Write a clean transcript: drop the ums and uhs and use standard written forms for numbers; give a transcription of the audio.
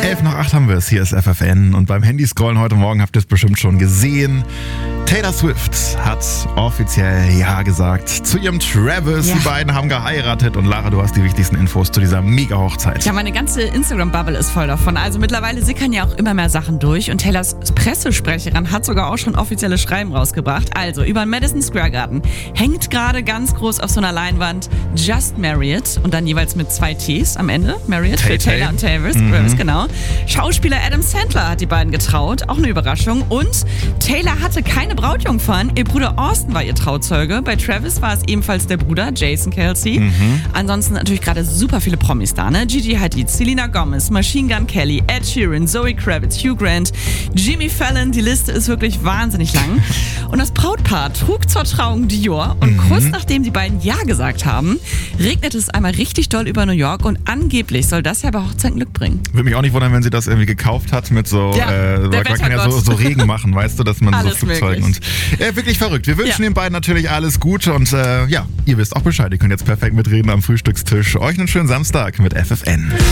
11:08 haben wir es. Hier ist FFN. Und beim Handyscrollen heute Morgen habt ihr es bestimmt schon gesehen. Taylor Swift hat offiziell Ja gesagt zu ihrem Travis. Ja. Die beiden haben geheiratet. Und Lara, du hast die wichtigsten Infos zu dieser Mega-Hochzeit. Ja, meine ganze Instagram-Bubble ist voll davon. Also mittlerweile sickern ja auch immer mehr Sachen durch. Und Taylors Pressesprecherin hat sogar auch schon offizielle Schreiben rausgebracht. Also über den Madison Square Garden hängt gerade ganz groß auf so einer Leinwand Just Marriott. Und dann jeweils mit 2 T's am Ende. Marriott für Taylor und Travis, genau. Schauspieler Adam Sandler hat die beiden getraut. Auch eine Überraschung. Und Taylor hatte keine Brautjungfern. Ihr Bruder Austin war ihr Trauzeuge. Bei Travis war es ebenfalls der Bruder, Jason Kelce. Ansonsten natürlich gerade super viele Promis da, ne? Gigi Hadid, Selena Gomez, Machine Gun Kelly, Ed Sheeran, Zoe Kravitz, Hugh Grant, Jimmy Fallon. Die Liste ist wirklich wahnsinnig lang. Und das Brautpaar trug zur Trauung Dior. Und kurz nachdem die beiden Ja gesagt haben, regnet es einmal richtig doll über New York. Und angeblich soll das ja bei Hochzeiten Glück bringen. Würde mich auch nicht wundern, wenn sie das irgendwie gekauft hat mit so, man kann ja so Regen machen, weißt du, dass man so Flugzeugen und wirklich verrückt. Wir wünschen den beiden natürlich alles Gute und ihr wisst auch Bescheid, ihr könnt jetzt perfekt mitreden am Frühstückstisch. Euch einen schönen Samstag mit FFN.